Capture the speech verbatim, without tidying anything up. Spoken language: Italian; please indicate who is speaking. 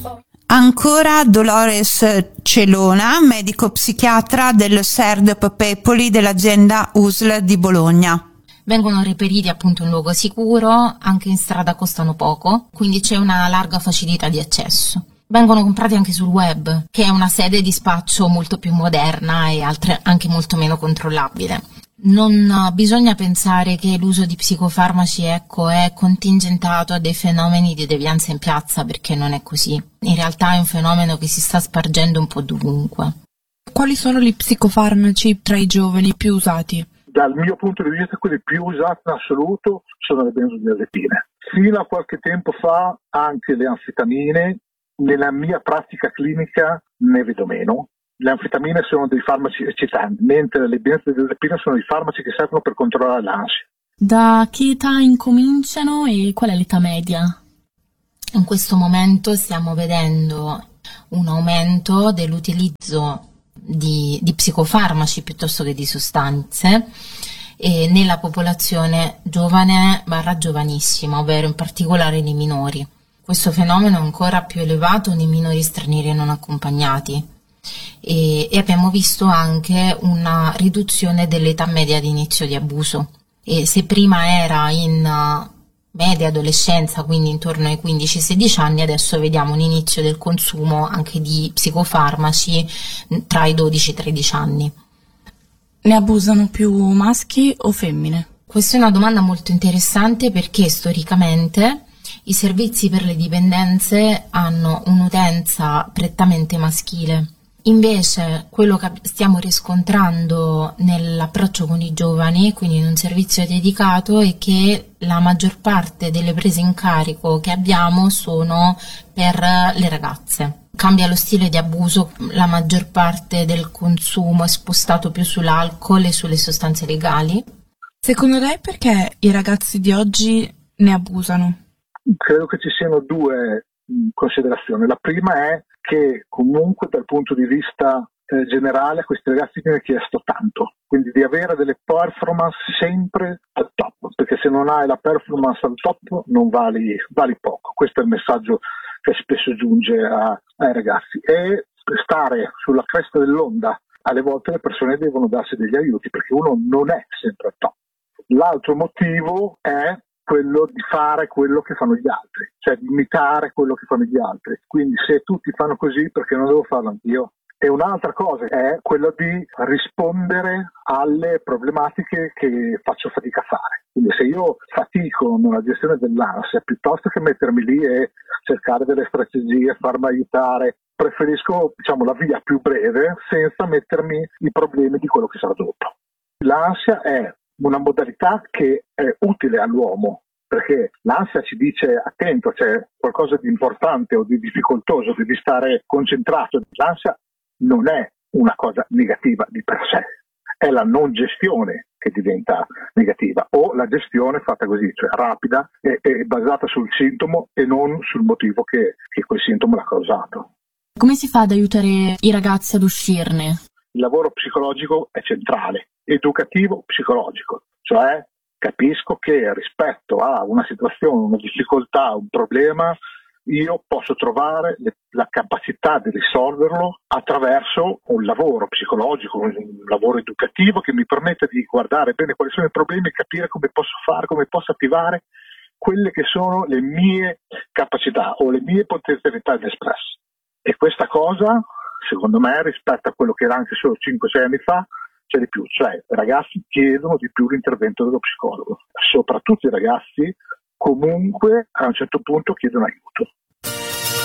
Speaker 1: Ancora Dolores Celona, medico psichiatra del S E R D Pepoli dell'azienda U S L di Bologna.
Speaker 2: Vengono reperiti appunto in luogo sicuro, anche in strada costano poco, quindi c'è una larga facilità di accesso. Vengono comprati anche sul web, che è una sede di spaccio molto più moderna e altre anche molto meno controllabile. Non bisogna pensare che l'uso di psicofarmaci, ecco, è contingentato a dei fenomeni di devianza in piazza, perché non è così. In realtà è un fenomeno che si sta spargendo un po' dovunque.
Speaker 3: Quali sono gli psicofarmaci tra i giovani più usati?
Speaker 4: Dal mio punto di vista quelli più usati in assoluto sono le benzodiazepine. Fino a qualche tempo fa anche le anfetamine, nella mia pratica clinica ne vedo meno. Le anfetamine sono dei farmaci eccitanti, mentre le benzodiazepine sono i farmaci che servono per controllare l'ansia.
Speaker 5: Da che età incominciano e qual è l'età media?
Speaker 2: In questo momento stiamo vedendo un aumento dell'utilizzo Di, di psicofarmaci piuttosto che di sostanze e nella popolazione giovane barra giovanissima, ovvero in particolare nei minori. Questo fenomeno è ancora più elevato nei minori stranieri non accompagnati e, e abbiamo visto anche una riduzione dell'età media di inizio di abuso. E se prima era in uh, media adolescenza, quindi intorno ai quindici sedici anni, adesso vediamo un inizio del consumo anche di psicofarmaci tra i dodici tredici anni.
Speaker 3: Ne abusano più maschi o femmine?
Speaker 2: Questa è una domanda molto interessante, perché storicamente i servizi per le dipendenze hanno un'utenza prettamente maschile. Invece quello che stiamo riscontrando nell'approccio con i giovani, quindi in un servizio dedicato, è che la maggior parte delle prese in carico che abbiamo sono per le ragazze. Cambia lo stile di abuso, la maggior parte del consumo è spostato più sull'alcol e sulle sostanze legali.
Speaker 3: Secondo lei perché i ragazzi di oggi ne abusano?
Speaker 4: Credo che ci siano due considerazioni. La prima è che comunque dal punto di vista eh, generale a questi ragazzi viene chiesto tanto, quindi di avere delle performance sempre al top, perché se non hai la performance al top non vali, vali poco. Questo è il messaggio che spesso giunge a, ai ragazzi, e stare sulla cresta dell'onda. Alle volte le persone devono darsi degli aiuti, perché uno non è sempre al top. L'altro motivo è quello di fare quello che fanno gli altri, cioè di imitare quello che fanno gli altri. Quindi se tutti fanno così, perché non devo farlo anch'io? E un'altra cosa è quello di rispondere alle problematiche che faccio fatica a fare. Quindi se io fatico nella gestione dell'ansia, piuttosto che mettermi lì e cercare delle strategie, farmi aiutare, preferisco, diciamo, la via più breve senza mettermi i problemi di quello che sarà dopo. L'ansia è una modalità che è utile all'uomo, perché l'ansia ci dice attento, c'è qualcosa di importante o di difficoltoso, devi stare concentrato. L'ansia non è una cosa negativa di per sé, è la non gestione che diventa negativa, o la gestione fatta così, cioè rapida e, e basata sul sintomo e non sul motivo che, che quel sintomo l'ha causato.
Speaker 5: Come si fa ad aiutare i ragazzi ad uscirne?
Speaker 4: Il lavoro psicologico è centrale, educativo psicologico, cioè capisco che rispetto a una situazione, una difficoltà, un problema, io posso trovare le, la capacità di risolverlo attraverso un lavoro psicologico, un, un lavoro educativo che mi permette di guardare bene quali sono i problemi e capire come posso fare, come posso attivare quelle che sono le mie capacità o le mie potenzialità di espresso. E questa cosa, secondo me, rispetto a quello che era anche solo cinque sei anni fa, c'è di più, cioè i ragazzi chiedono di più l'intervento dello psicologo, soprattutto i ragazzi comunque a un certo punto chiedono aiuto.